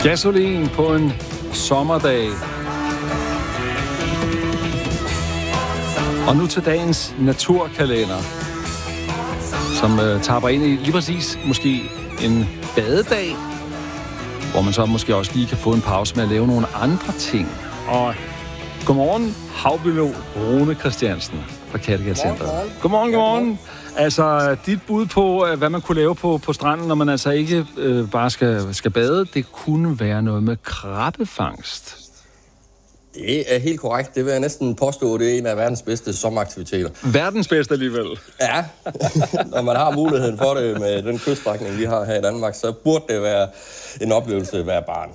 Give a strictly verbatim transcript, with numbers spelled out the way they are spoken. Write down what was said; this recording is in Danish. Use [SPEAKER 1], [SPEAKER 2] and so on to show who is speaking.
[SPEAKER 1] Gasolin på en sommerdag. Og nu til dagens naturkalender, som øh, tapper ind i lige præcis måske en badedag, hvor man så måske også lige kan få en pause med at lave nogle andre ting. Og godmorgen, havbiolog Rune Christiansen fra Kattegat Centret. Godmorgen, godmorgen. Altså, dit bud på, hvad man kunne lave på, på stranden, når man altså ikke øh, bare skal, skal bade, det kunne være noget med krabbefangst.
[SPEAKER 2] Det er helt korrekt. Det vil jeg næsten påstå, det er en af verdens bedste sommeraktiviteter.
[SPEAKER 1] Verdens bedste alligevel.
[SPEAKER 2] Ja, når man har muligheden for det med den kyststrækning, vi har her i Danmark, så burde det være en oplevelse hver barn.